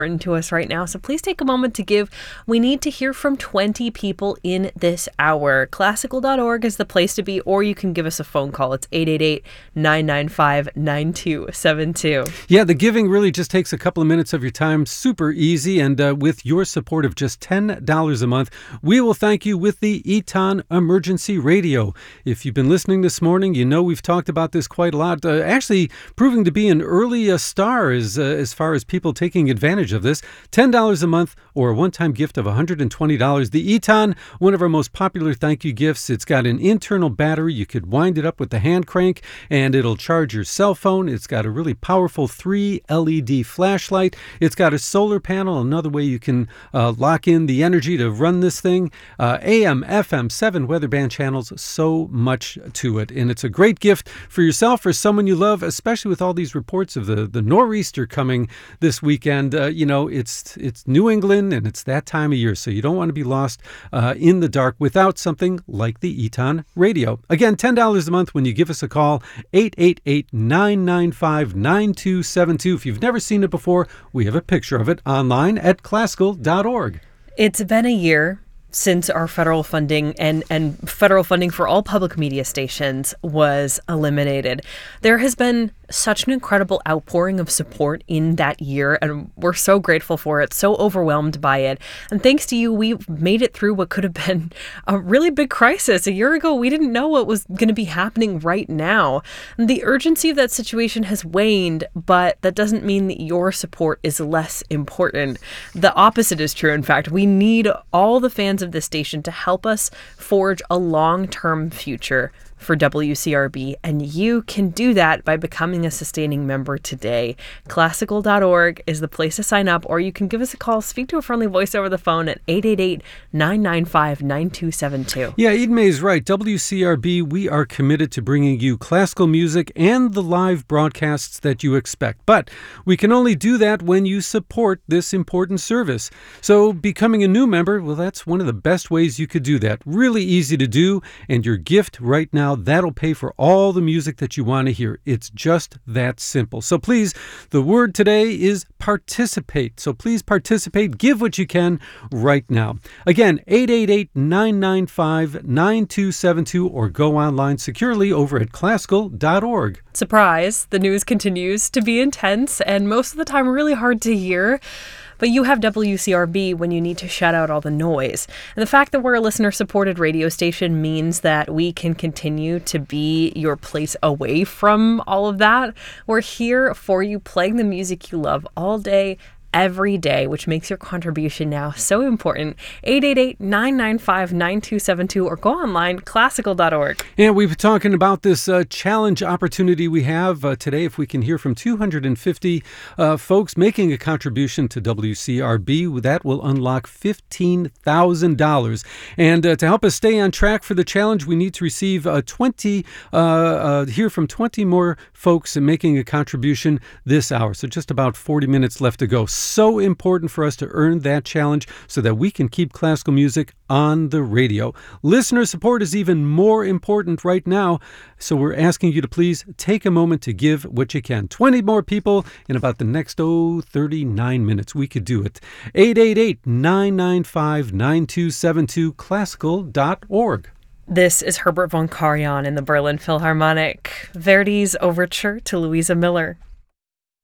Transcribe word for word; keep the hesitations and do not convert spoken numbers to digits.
to us right now, so please take a moment to give. We need to hear from twenty people in this hour. Classical dot org is the place to be, or you can give us a phone call. It's eight eight eight, nine nine five, nine two seven two. Yeah, the giving really just takes a couple of minutes of your time. Super easy, and uh, with your support of just ten dollars a month, we will thank you with the Eton Emergency Radio. If you've been listening this morning, you know we've talked about this quite a lot. Uh, actually proving to be an early uh, star as, uh, as far as people taking advantage of this. ten dollars a month or a one-time gift of one hundred twenty dollars. The Eton, one of our most popular thank you gifts. It's got an internal battery. You could wind it up with the hand crank and it'll charge your cell phone. It's got a really powerful three L E D flashlight. It's got a solar panel, another way you can uh, lock in the energy to run this thing. Uh, A M, F M, seven weather band channels, so much to it. And it's a great gift for yourself or someone you love, especially with all these reports of the, the nor'easter coming this weekend. Uh, you know, it's it's New England and it's that time of year, so you don't want to be lost uh, in the dark without something like the Eton Radio. Again, ten dollars a month when you give us a call, eight eight eight, nine nine five, nine two seven two. If you've never seen it before, we have a picture of it online at classical dot org. It's been a year since our federal funding and, and federal funding for all public media stations was eliminated. There has been such an incredible outpouring of support in that year, and we're so grateful for it, so overwhelmed by it. And thanks to you, we've made it through what could have been a really big crisis. A year ago, we didn't know what was going to be happening right now. And the urgency of that situation has waned, but that doesn't mean that your support is less important. The opposite is true. In fact, we need all the fans of this station to help us forge a long-term future for W C R B, and you can do that by becoming a sustaining member today. Classical dot org is the place to sign up, or you can give us a call, speak to a friendly voice over the phone at eight eight eight, nine nine five, nine two seven two. Yeah, Eden May is right. W C R B, we are committed to bringing you classical music and the live broadcasts that you expect. But we can only do that when you support this important service. So becoming a new member, well, that's one of the best ways you could do that. Really easy to do, and your gift right now, that'll pay for all the music that you want to hear. It's just that simple. So please, the word today is participate. So please participate. Give what you can right now. Again, eight eight eight, nine nine five, nine two seven two, or go online securely over at classical dot org. Surprise, the news continues to be intense and most of the time really hard to hear. But you have W C R B when you need to shut out all the noise. And the fact that we're a listener-supported radio station means that we can continue to be your place away from all of that. We're here for you, playing the music you love all day, every day, which makes your contribution now so important. eight eight eight, nine nine five, nine two seven two, or go online, classical dot org. And we've been talking about this uh, challenge opportunity we have uh, today. If we can hear from two hundred fifty uh, folks making a contribution to W C R B, that will unlock fifteen thousand dollars. And uh, to help us stay on track for the challenge, we need to receive uh, twenty, uh, uh, hear from twenty more folks making a contribution this hour. So just about forty minutes left to go. So important for us to earn that challenge so that we can keep classical music on the radio. Listener support is even more important right now, so we're asking you to please take a moment to give what you can. twenty more people in about the next, oh, thirty-nine minutes. We could do it. eight eight eight, nine nine five, nine two seven two, classical dot org. This is Herbert von Karajan in the Berlin Philharmonic, Verdi's Overture to Louisa Miller.